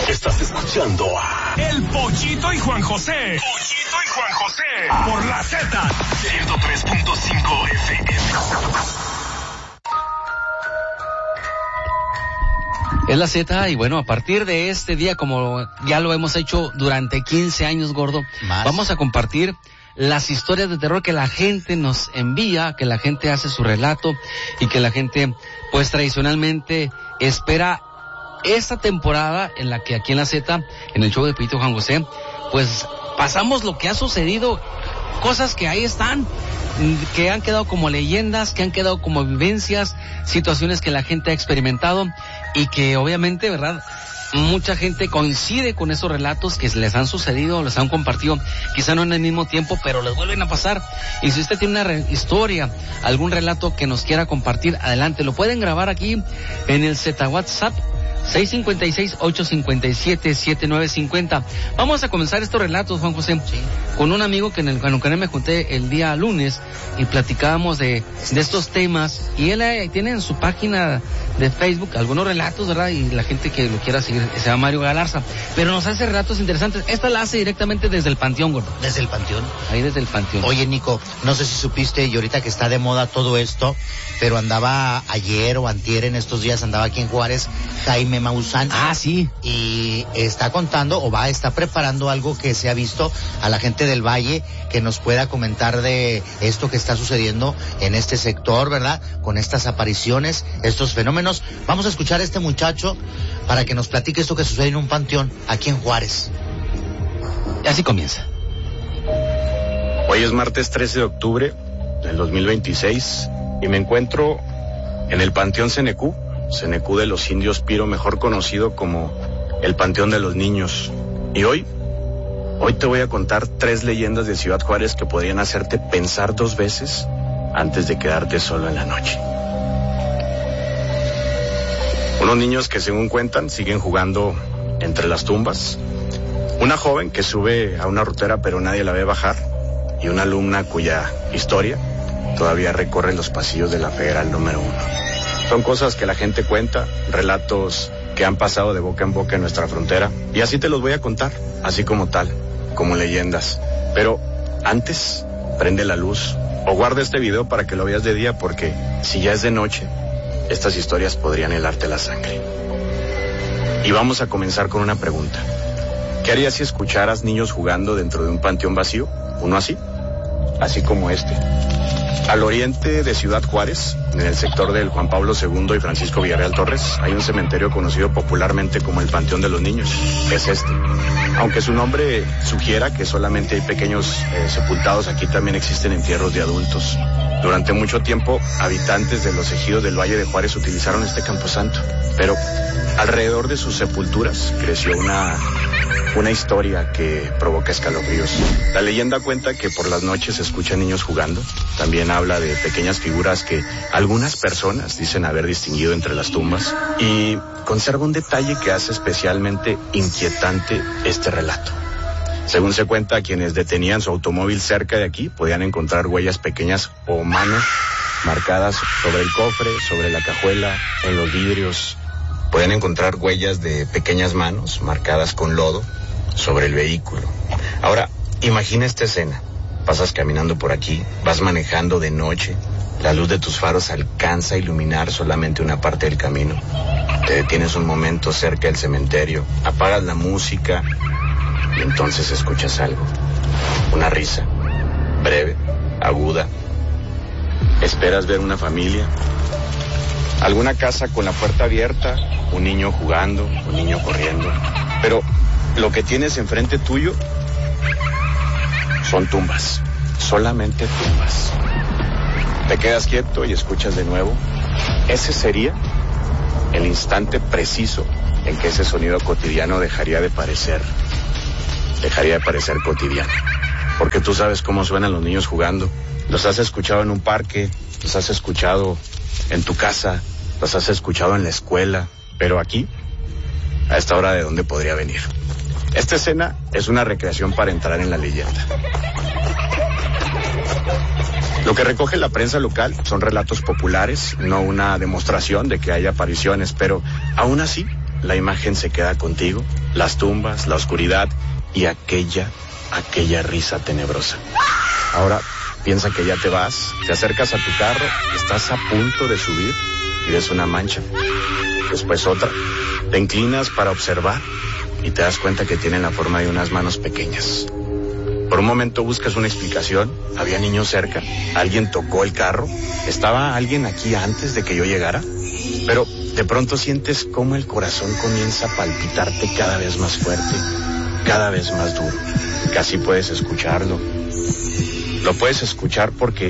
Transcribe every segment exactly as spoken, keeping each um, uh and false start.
Estás escuchando a El Pollito y Juan José. Pollito y Juan José. Por la Z. ciento tres punto cinco F M. Es la Z y bueno, a partir de este día, como ya lo hemos hecho durante quince años, gordo, ¿más? Vamos a compartir las historias de terror que la gente nos envía, que la gente hace su relato y que la gente pues tradicionalmente espera esta temporada en la que aquí en la Z, en el show de Pollito Juan José, pues pasamos lo que ha sucedido, cosas que ahí están, que han quedado como leyendas, que han quedado como vivencias, situaciones que la gente ha experimentado y que obviamente, ¿verdad?, mucha gente coincide con esos relatos que les han sucedido, les han compartido, quizá no en el mismo tiempo, pero les vuelven a pasar. Y si usted tiene una re- historia, algún relato que nos quiera compartir, adelante, lo pueden grabar aquí en el Z WhatsApp seis cinco seis, ocho cinco siete, siete nueve cinco cero. Vamos a comenzar estos relatos, Juan José, sí, con un amigo que en el, con el que me junté el día lunes y platicábamos de, de estos temas, y él eh, tiene en su página de Facebook algunos relatos, ¿verdad? Y la gente que lo quiera seguir se llama Mario Galarza, pero nos hace relatos interesantes. Esta la hace directamente desde el Panteón, gordo. Desde el Panteón. Ahí desde el Panteón. Oye, Nico, no sé si supiste, y ahorita que está de moda todo esto, pero andaba ayer o antier, en estos días andaba aquí en Juárez Jaime Maussan. Ah, sí. Y está contando o va, está preparando algo que se ha visto a la gente del Valle, que nos pueda comentar de esto que está sucediendo en este sector, ¿verdad? Con estas apariciones, estos fenómenos. Vamos a escuchar a este muchacho para que nos platique esto que sucede en un panteón aquí en Juárez. Y así comienza. Hoy es martes trece de octubre del dos mil veintiséis y me encuentro en el Panteón Cenecú, Cenecú de los Indios Piro, mejor conocido como el Panteón de los Niños. Y hoy, hoy te voy a contar tres leyendas de Ciudad Juárez que podrían hacerte pensar dos veces antes de quedarte solo en la noche. Unos niños que, según cuentan, siguen jugando entre las tumbas. Una joven que sube a una rutera pero nadie la ve bajar. Y una alumna cuya historia todavía recorre los pasillos de la Federal número uno. Son cosas que la gente cuenta, relatos que han pasado de boca en boca en nuestra frontera. Y así te los voy a contar, así como tal, como leyendas. Pero antes, prende la luz o guarda este video para que lo veas de día, porque si ya es de noche, estas historias podrían helarte la sangre. Y vamos a comenzar con una pregunta. ¿Qué harías si escucharas niños jugando dentro de un panteón vacío? Uno así, así como este. Al oriente de Ciudad Juárez, en el sector del Juan Pablo segundo y Francisco Villarreal Torres, hay un cementerio conocido popularmente como el Panteón de los Niños. Es este. Aunque su nombre sugiera que solamente hay pequeños eh, sepultados, aquí también existen entierros de adultos. Durante mucho tiempo, habitantes de los ejidos del Valle de Juárez utilizaron este camposanto, pero alrededor de sus sepulturas creció una, una historia que provoca escalofríos. La leyenda cuenta que por las noches se escuchan niños jugando. También habla de pequeñas figuras que algunas personas dicen haber distinguido entre las tumbas, y conserva un detalle que hace especialmente inquietante este relato. Según se cuenta, quienes detenían su automóvil cerca de aquí podían encontrar huellas pequeñas o manos marcadas sobre el cofre, sobre la cajuela, en los vidrios. Pueden encontrar huellas de pequeñas manos marcadas con lodo sobre el vehículo. Ahora, imagina esta escena. Pasas caminando por aquí, vas manejando de noche, la luz de tus faros alcanza a iluminar solamente una parte del camino. Te detienes un momento cerca del cementerio, apagas la música y entonces escuchas algo. Una risa, breve, aguda. Esperas ver una familia, alguna casa con la puerta abierta, un niño jugando, un niño corriendo. Pero lo que tienes enfrente tuyo son tumbas, solamente tumbas. Te quedas quieto y escuchas de nuevo. Ese sería el instante preciso en que ese sonido cotidiano dejaría de parecer, dejaría de parecer cotidiano. Porque tú sabes cómo suenan los niños jugando. Los has escuchado en un parque, los has escuchado en tu casa, los has escuchado en la escuela. Pero aquí, a esta hora, ¿de dónde podría venir? Esta escena es una recreación para entrar en la leyenda. Lo que recoge la prensa local son relatos populares, no una demostración de que haya apariciones, pero aún así, la imagen se queda contigo, las tumbas, la oscuridad y aquella, aquella risa tenebrosa. Ahora piensa que ya te vas, te acercas a tu carro, estás a punto de subir y ves una mancha, después otra, te inclinas para observar y te das cuenta que tienen la forma de unas manos pequeñas. Por un momento buscas una explicación, había niños cerca, alguien tocó el carro, estaba alguien aquí antes de que yo llegara, pero de pronto sientes cómo el corazón comienza a palpitarte cada vez más fuerte, cada vez más duro, casi puedes escucharlo. Lo puedes escuchar porque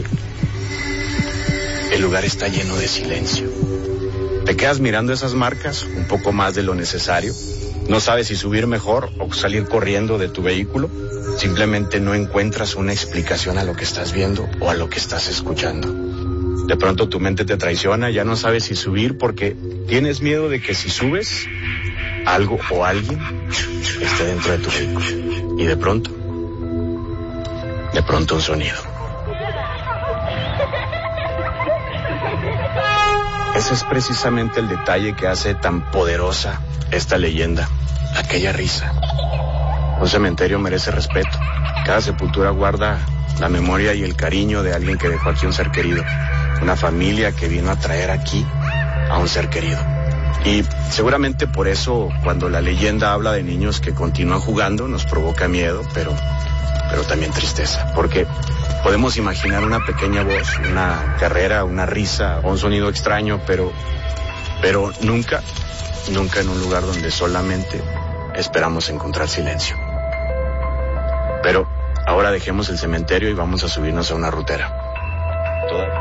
el lugar está lleno de silencio. Te quedas mirando esas marcas un poco más de lo necesario. No sabes si subir mejor o salir corriendo de tu vehículo. Simplemente no encuentras una explicación a lo que estás viendo o a lo que estás escuchando. De pronto tu mente te traiciona, ya no sabes si subir porque tienes miedo de que si subes, algo o alguien esté dentro de tu vehículo. Y de pronto, de pronto un sonido. Ese es precisamente el detalle que hace tan poderosa esta leyenda, aquella risa. Un cementerio merece respeto. Cada sepultura guarda la memoria y el cariño de alguien que dejó aquí un ser querido. Una familia que vino a traer aquí a un ser querido. Y seguramente por eso cuando la leyenda habla de niños que continúan jugando nos provoca miedo, pero, pero también tristeza. Porque podemos imaginar una pequeña voz, una carrera, una risa, un sonido extraño, pero, pero nunca, nunca en un lugar donde solamente esperamos encontrar silencio. Pero ahora dejemos el cementerio y vamos a subirnos a una rutera. Toda...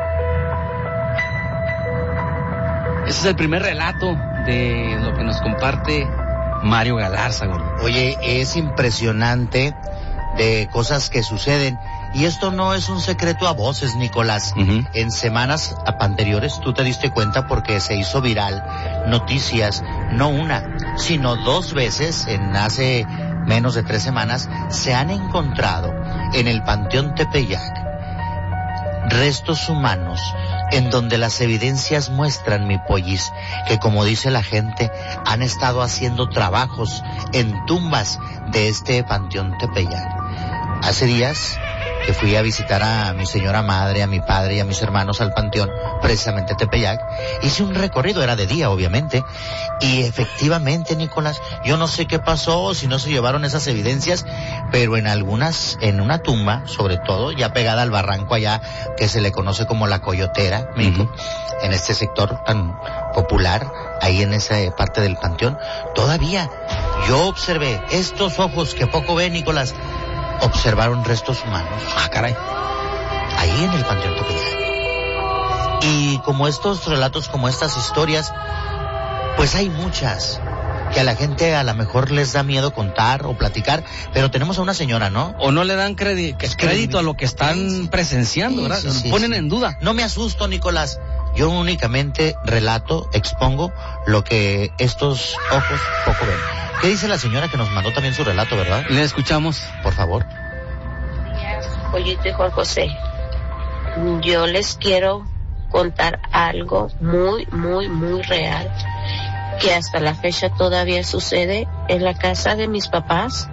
Ese es el primer relato de lo que nos comparte Mario Galarza, gordo. Oye, es impresionante de cosas que suceden. Y esto no es un secreto a voces, Nicolás. Uh-huh. En semanas anteriores tú te diste cuenta porque se hizo viral noticias, no una, sino dos veces en hace menos de tres semanas, se han encontrado en el Panteón Tepeyac restos humanos en donde las evidencias muestran, mi pollis, que como dice la gente, han estado haciendo trabajos en tumbas de este Panteón Tepeyac. Hace días que fui a visitar a mi señora madre, a mi padre y a mis hermanos al panteón, precisamente Tepeyac, hice un recorrido, era de día obviamente, y efectivamente, Nicolás, yo no sé qué pasó, si no se llevaron esas evidencias, pero en algunas, en una tumba, sobre todo, ya pegada al barranco allá, que se le conoce como la Coyotera, uh-huh. en este sector tan popular, ahí en esa parte del panteón, todavía yo observé estos ojos que poco ven, Nicolás, observaron restos humanos. Ah, caray. Ahí en el Panteón Tepeyac. Y como estos relatos, como estas historias, pues hay muchas que a la gente a lo mejor les da miedo contar o platicar, pero tenemos a una señora, ¿no? O no le dan crédito, crédito a lo que están presenciando, ¿verdad? Sí, sí, ponen sí. en duda. No me asusto, Nicolás. Yo únicamente relato, expongo lo que estos ojos poco ven. ¿Qué dice la señora que nos mandó también su relato, verdad? Le escuchamos. Por favor. Pollito y Juan José, yo les quiero contar algo muy, muy, muy real, que hasta la fecha todavía sucede en la casa de mis papás.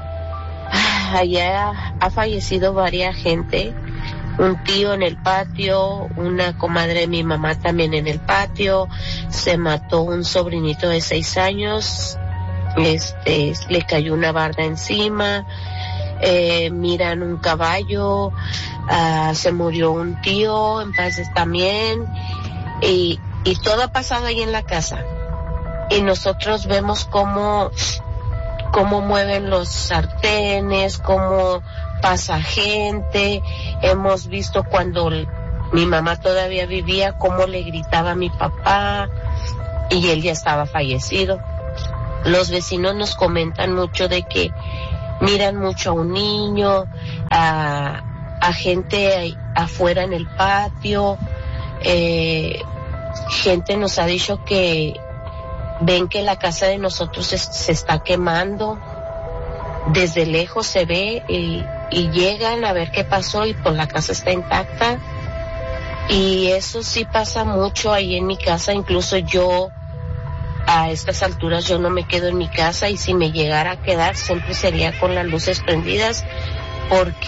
Allá ha fallecido varias gente, un tío en el patio, una comadre de mi mamá también en el patio, se mató un sobrinito de seis años, este, le cayó una barda encima, eh, miran un caballo, uh, se murió un tío, en paz también, y, y todo ha pasado ahí en la casa. Y nosotros vemos cómo, cómo mueven los sartenes, cómo pasa gente, hemos visto cuando mi mamá todavía vivía, cómo le gritaba a mi papá, y él ya estaba fallecido. Los vecinos nos comentan mucho de que miran mucho a un niño, a, a gente afuera en el patio, eh, gente nos ha dicho que ven que la casa de nosotros se, se está quemando, desde lejos se ve y, y llegan a ver qué pasó y pues la casa está intacta. Y eso sí pasa mucho ahí en mi casa, incluso yo a estas alturas yo no me quedo en mi casa, y si me llegara a quedar siempre sería con las luces prendidas, porque